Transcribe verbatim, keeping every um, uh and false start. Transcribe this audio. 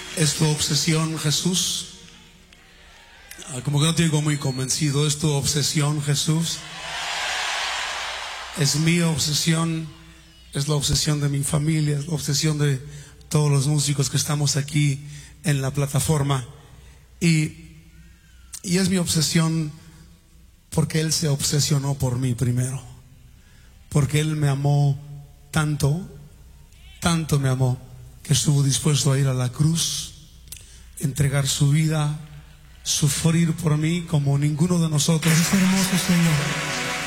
¿Es tu obsesión, Jesús? Ah, como que no te digo muy convencido. ¿Es tu obsesión, Jesús? Es mi obsesión, es la obsesión de mi familia, es la obsesión de todos los músicos que estamos aquí en la plataforma. Y, y es mi obsesión porque Él se obsesionó por mí primero. Porque Él me amó tanto, tanto me amó, que estuvo dispuesto a ir a la cruz, entregar su vida, sufrir por mí como ninguno de nosotros. Es hermoso, Señor.